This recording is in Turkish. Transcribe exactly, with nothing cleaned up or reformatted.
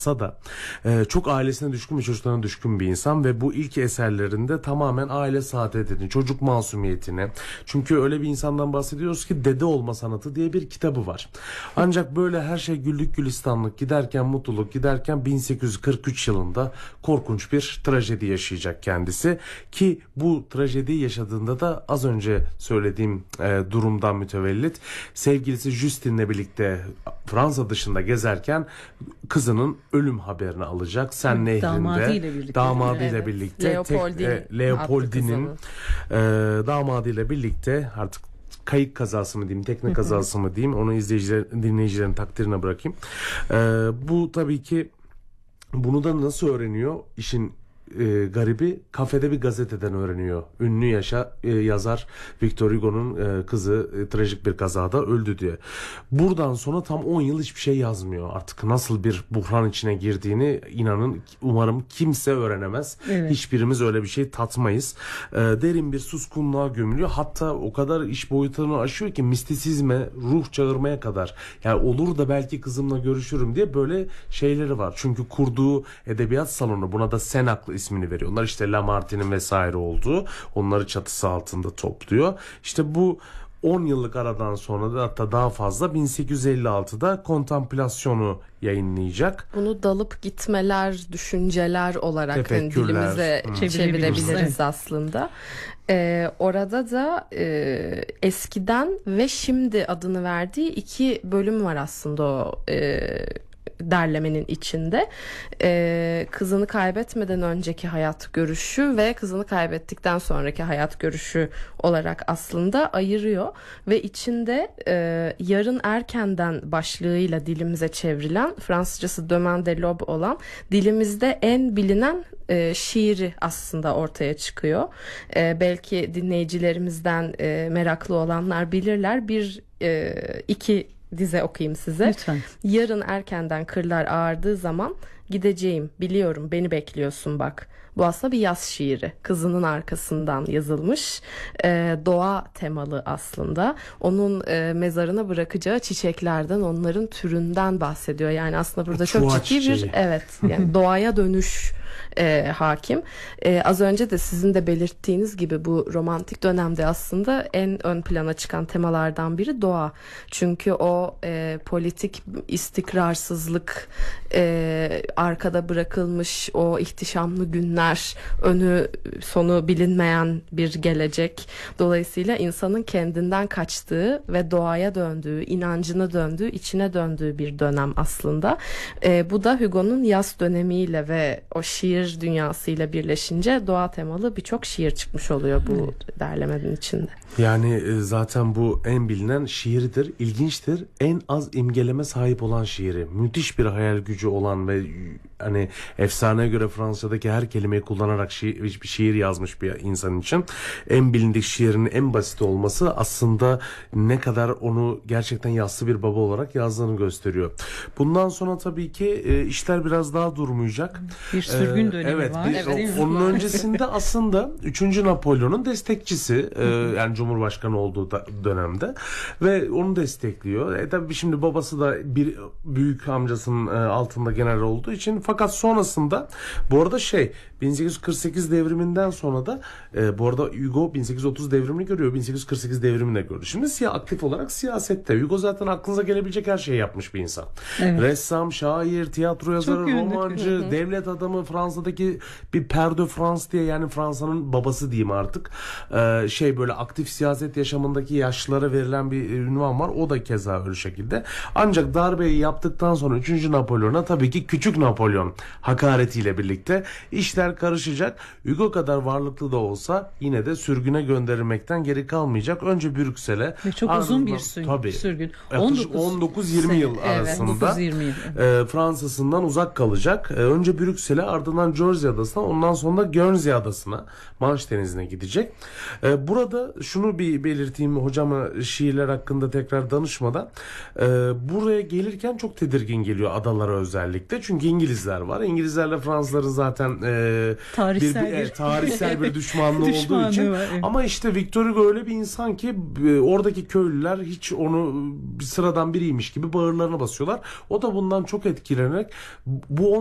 da e, çok ailesine düşkün ve çocuklarına düşkün bir insan ve bu ilk eserlerinde tamamen aile saadetini, çocuk masumiyetini, çünkü öyle bir insandan bahsediyoruz ki Dede Olma Sanatı diye bir kitabı var. Ancak böyle her şey güllük gülistanlık giderken, mutluluk giderken bin sekiz yüz kırk üç yılında korkunç bir trajedi yaşayacak kendisi ki bu trajediyi yaşadığında da az önce söylediğim e, durumdan mütevellit sevgilisi Justin'le birlikte Fransa dışında gezerken kızının ölüm haberini alacak. Sen evet, nehrinde damadıyla birlikte, damadıyla evet. birlikte Leopoldine tek, e, Leopoldin'in e, damadıyla birlikte artık kayık kazası mı diyeyim, tekne kazası mı diyeyim, onu izleyiciler, dinleyicilerin takdirine bırakayım. E, bu tabii ki bunu da nasıl öğreniyor? İşin e, garibi kafede bir gazeteden öğreniyor. Ünlü yaşa e, yazar Victor Hugo'nun e, kızı e, trajik bir kazada öldü diye. Buradan sonra tam on yıl hiçbir şey yazmıyor. Artık nasıl bir buhran içine girdiğini inanın umarım kimse öğrenemez. Evet. Hiçbirimiz öyle bir şey tatmayız. E, derin bir suskunluğa gömülüyor. Hatta o kadar iş boyutlarını aşıyor ki mistisizme, ruh çağırmaya kadar. Yani olur da belki kızımla görüşürüm diye böyle şeyleri var. Çünkü kurduğu edebiyat salonu, buna da Senaklı ismini veriyorlar. İşte Lamartine'in vesaire olduğu, onları çatısı altında topluyor. İşte bu on yıllık aradan sonra da hatta daha fazla bin sekiz yüz elli altıda Kontemplasyon'u yayınlayacak. Bunu dalıp gitmeler, düşünceler olarak hani dilimize hmm. çevirebiliriz aslında. Ee, orada da e, eskiden ve şimdi adını verdiği iki bölüm var aslında o e, derlemenin içinde. Ee, kızını kaybetmeden önceki hayat görüşü ve kızını kaybettikten sonraki hayat görüşü olarak aslında ayırıyor ve içinde e, yarın erkenden başlığıyla dilimize çevrilen, Fransızcası Demain de l'Aube olan dilimizde en bilinen e, şiiri aslında ortaya çıkıyor. E, belki dinleyicilerimizden e, meraklı olanlar bilirler. Bir, e, iki dize okuyayım size. Lütfen. Yarın erkenden kırlar ağardığı zaman gideceğim, biliyorum beni bekliyorsun bak. Bu aslında bir yaz şiiri. Kızının arkasından yazılmış. Ee, doğa temalı aslında. Onun e, mezarına bırakacağı çiçeklerden, onların türünden bahsediyor. Yani aslında burada çok Çuha ciddi çiçeği. bir evet yani doğaya dönüş e, hakim. E, az önce de sizin de belirttiğiniz gibi bu romantik dönemde aslında en ön plana çıkan temalardan biri doğa. Çünkü o e, politik istikrarsızlık, e, arkada bırakılmış o ihtişamlı günler, önü sonu bilinmeyen bir gelecek. Dolayısıyla insanın kendinden kaçtığı ve doğaya döndüğü, inancına döndüğü, içine döndüğü bir dönem aslında. E, bu da Hugo'nun yaz dönemiyle ve o şiir dünyasıyla birleşince doğa temalı birçok şiir çıkmış oluyor bu evet. derlemenin içinde. Yani zaten bu en bilinen şiiridir. İlginçtir. En az imgeleme sahip olan şiiri. Müthiş bir hayal gücü olan ve hani efsaneye göre Fransa'daki her kelimeyi kullanarak şiir, bir şiir yazmış bir insan için en bilindik şiirinin en basit olması aslında ne kadar onu gerçekten yassı bir baba olarak yazdığını gösteriyor. Bundan sonra tabii ki e, işler biraz daha durmayacak. Bir sürgün dönemi evet, var. Bir, evet, o, onun öncesinde aslında üçüncü Napolyon'un destekçisi e, yani Cumhurbaşkanı olduğu da, dönemde ve onu destekliyor. E tabii şimdi babası da bir büyük amcasının e, altında general olduğu için, fakat sonrasında bu arada şey bin sekiz yüz kırk sekiz devriminden sonra da e, bu arada Hugo bin sekiz yüz otuz devrimini görüyor, bin sekiz yüz kırk sekiz devrimini de gördü. Şimdi siyah aktif olarak siyasette. Hugo zaten aklınıza gelebilecek her şeyi yapmış bir insan. Evet. Ressam, şair, tiyatro yazarı, romancı, devlet adamı, Fransa'daki bir Père de France diye, yani Fransa'nın babası diyeyim artık. Ee, şey böyle aktif siyaset yaşamındaki yaşlılara verilen bir ünvan var. O da keza öyle şekilde. Ancak darbeyi yaptıktan sonra üçüncü Napolyon'a tabii ki küçük Napolyon hakaretiyle birlikte işler karışacak. Hugo kadar varlıklı da olsa yine de sürgüne gönderilmekten geri kalmayacak. Önce Brüksel'e. Ve çok ardından, uzun bir sürgün. Tabii, sürgün. on dokuz yirmi yıl evet, arasında on dokuz yirmi yıl. E, Fransa'sından uzak kalacak. E, önce Brüksel'e, ardından ardından Jersey adasına, ondan sonra Guernsey adasına, Manş Denizi'ne gidecek. Ee, burada şunu bir belirteyim hocama şiirler hakkında tekrar danışmadan. Ee, buraya gelirken çok tedirgin geliyor adalara özellikle. Çünkü İngilizler var. İngilizlerle Fransızların zaten e, Tarihsel bir, bir- e, tarihsel bir düşmanlığı olduğu Düşmanlığı için. var, evet. Ama işte Victor Hugo öyle bir insan ki e, oradaki köylüler hiç onu bir sıradan biriymiş gibi bağırlarına basıyorlar. O da bundan çok etkilenerek bu